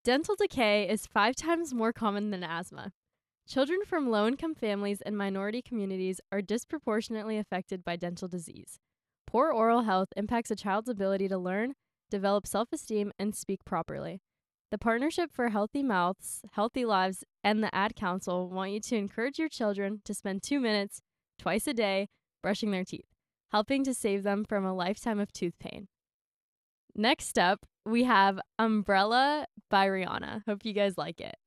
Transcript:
Dental decay is 5 times more common than asthma. Children from low income families and minority communities are disproportionately affected by dental disease. Poor oral health impacts a child's ability to learn, develop self esteem, and speak properly. The Partnership for Healthy Mouths, Healthy Lives, and the Ad Council want you to encourage your children to spend 2 minutes twice a day brushing their teeth, helping to save them from a lifetime of tooth pain. Next up, we have Umbrella by Rihanna. Hope you guys like it.